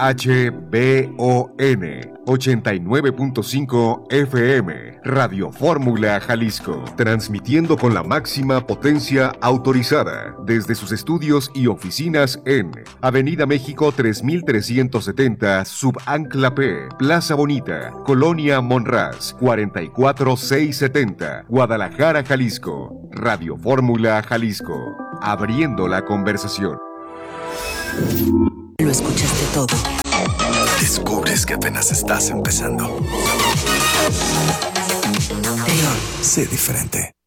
HBON 89.5 FM, Radio Fórmula Jalisco, transmitiendo con la máxima potencia autorizada desde sus estudios y oficinas en Avenida México 3370, Subancla P, Plaza Bonita, Colonia Monraz, 44670, Guadalajara, Jalisco. Radio Fórmula Jalisco, abriendo la conversación. Lo escuchaste todo. Descubres que apenas estás empezando. Teo. Sé diferente.